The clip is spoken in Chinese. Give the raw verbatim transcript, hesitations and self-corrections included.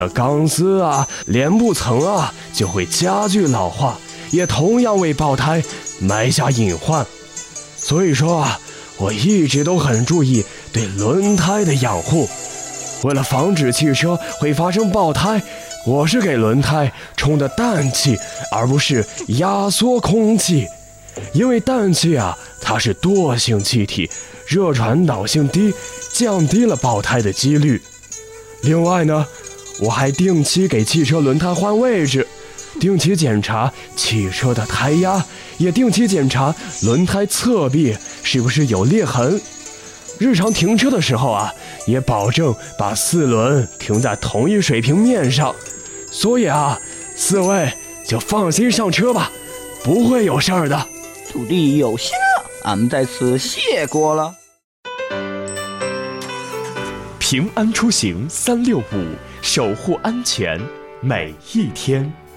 钢丝啊、帘布层啊就会加剧老化，也同样为爆胎埋下隐患。所以说啊，我一直都很注意对轮胎的养护。为了防止汽车会发生爆胎，我是给轮胎充的氮气，而不是压缩空气。因为氮气啊，它是惰性气体，热传导性低，降低了爆胎的几率。另外呢，我还定期给汽车轮胎换位置，定期检查汽车的胎压，也定期检查轮胎侧壁是不是有裂痕。日常停车的时候啊，也保证把四轮停在同一水平面上。所以啊，四位就放心上车吧，不会有事儿的。 土地有心了，俺们在此谢过了。 平安出行三六五，守护安全每一天。